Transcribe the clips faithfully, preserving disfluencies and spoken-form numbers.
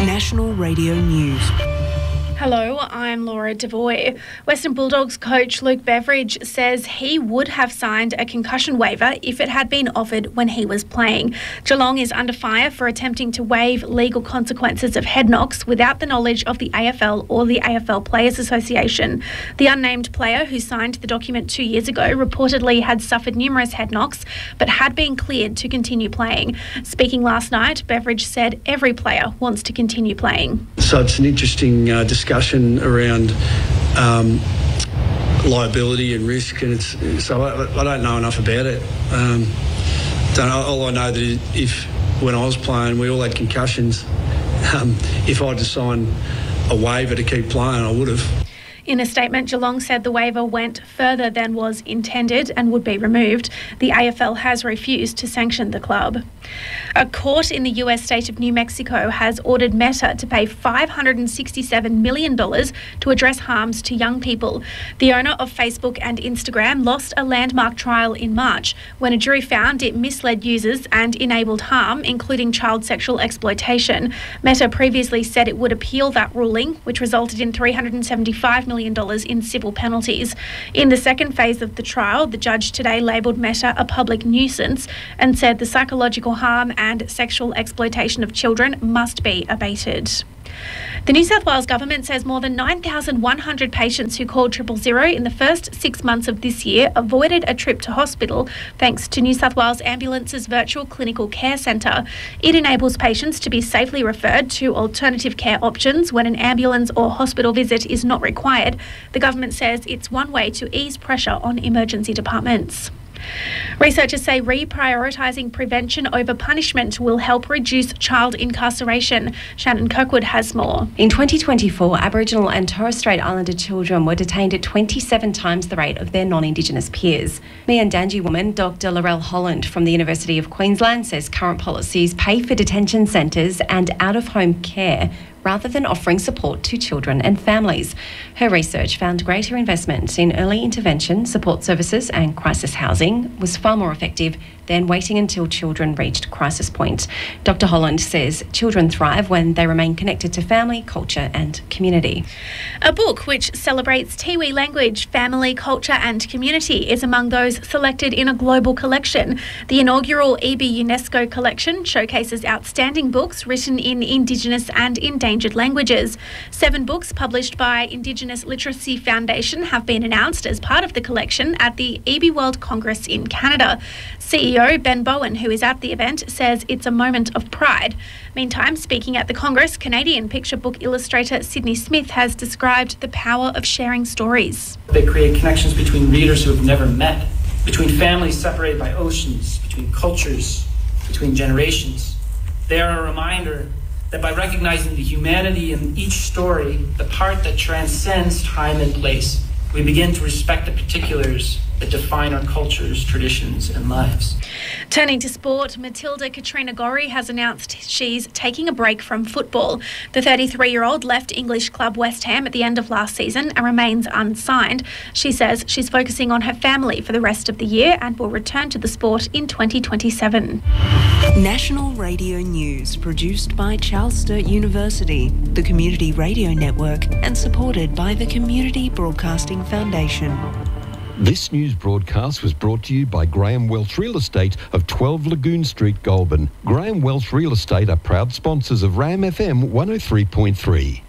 National Radio News. Hello, I'm Laura Devoy. Western Bulldogs coach Luke Beveridge says he would have signed a concussion waiver if it had been offered when he was playing. Geelong is under fire for attempting to waive legal consequences of head knocks without the knowledge of the A F L or the A F L Players Association. The unnamed player who signed the document two years ago reportedly had suffered numerous head knocks but had been cleared to continue playing. Speaking last night, Beveridge said every player wants to continue playing. So it's an interesting uh, discussion around um, liability and risk, and it's so I, I don't know enough about it. Um, don't know, all I know that if when I was playing we all had concussions, um, if I'd signed a waiver to keep playing, I would have. In a statement, Geelong said the waiver went further than was intended and would be removed. The A F L has refused to sanction the club. A court in the U S state of New Mexico has ordered Meta to pay five hundred sixty-seven million dollars to address harms to young people. The owner of Facebook and Instagram lost a landmark trial in March when a jury found it misled users and enabled harm, including child sexual exploitation. Meta previously said it would appeal that ruling, which resulted in three hundred seventy-five million dollars in civil penalties. In the second phase of the trial, the judge today labelled Meta a public nuisance and said the psychological harm and sexual exploitation of children must be abated. The New South Wales Government says more than nine thousand one hundred patients who called triple zero in the first six months of this year avoided a trip to hospital thanks to New South Wales Ambulance's virtual clinical care centre. It enables patients to be safely referred to alternative care options when an ambulance or hospital visit is not required. The government says it's one way to ease pressure on emergency departments. Researchers say reprioritising prevention over punishment will help reduce child incarceration. Shannon Kirkwood has more. In twenty twenty-four, Aboriginal and Torres Strait Islander children were detained at twenty-seven times the rate of their non-Indigenous peers. Miandangi woman Doctor Laurel Holland from the University of Queensland says current policies pay for detention centres and out-of-home care rather than offering support to children and families. Her research found greater investment in early intervention, support services and crisis housing was far more effective than waiting until children reached crisis point. Doctor Holland says children thrive when they remain connected to family, culture and community. A book which celebrates Tiwi language, family, culture and community is among those selected in a global collection. The inaugural E B UNESCO collection showcases outstanding books written in Indigenous and endangered languages. Seven books published by Indigenous Literacy Foundation have been announced as part of the collection at the E B World Congress in Canada. C E O Ben Bowen, who is at the event, says it's a moment of pride. Meantime, speaking at the Congress, Canadian picture book illustrator Sydney Smith has described the power of sharing stories. They create connections between readers who have never met, between families separated by oceans, between cultures, between generations. They are a reminder that by recognizing the humanity in each story, the part that transcends time and place, we begin to respect the particulars that define our cultures, traditions and lives. Turning to sport, Matilda Katrina Gorry has announced she's taking a break from football. The thirty-three-year-old left English club West Ham at the end of last season and remains unsigned. She says she's focusing on her family for the rest of the year and will return to the sport in twenty twenty-seven. National Radio News, produced by Charles Sturt University, the Community Radio Network, and supported by the Community Broadcasting Foundation. This news broadcast was brought to you by Graham Welch Real Estate of twelve Lagoon Street, Goulburn. Graham Welch Real Estate are proud sponsors of RAM F M one oh three point three.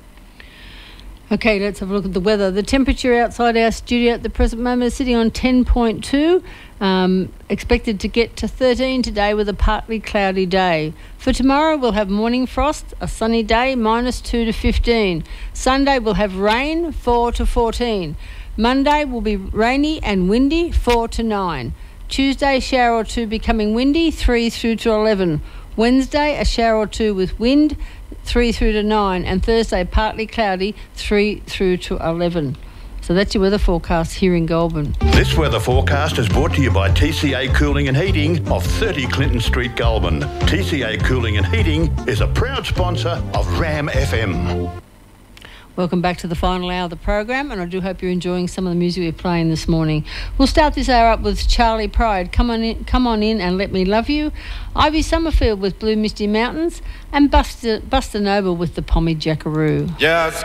Okay, let's have a look at the weather. The temperature outside our studio at the present moment is sitting on ten point two. Um, expected to get to thirteen today with a partly cloudy day. For tomorrow, we'll have morning frost, a sunny day, minus two to fifteen. Sunday, we'll have rain, four to fourteen. Monday will be rainy and windy, four to nine. Tuesday, shower or two becoming windy, three through to eleven. Wednesday, a shower or two with wind, three through to nine. And Thursday, partly cloudy, three through to eleven. So that's your weather forecast here in Goulburn. This weather forecast is brought to you by T C A Cooling and Heating of thirty Clinton Street, Goulburn. T C A Cooling and Heating is a proud sponsor of RAM F M. Welcome back to the final hour of the program, and I do hope you're enjoying some of the music we're playing this morning. We'll start this hour up with Charlie Pride, Come On In, Come On In and Let Me Love You, Ivy Summerfield with Blue Misty Mountains, and Buster, Buster Noble with the Pommy Jackaroo. Just